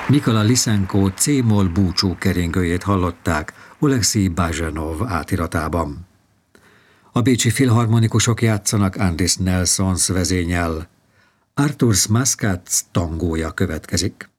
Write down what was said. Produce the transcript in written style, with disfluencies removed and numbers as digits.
Mikola Lysenko C-moll búcsú keringőjét hallották Oleksij Bazsenov átiratában. A bécsi filharmonikusok játszanak Andris Nelsons vezényel. Arthurs Muscats tangója következik.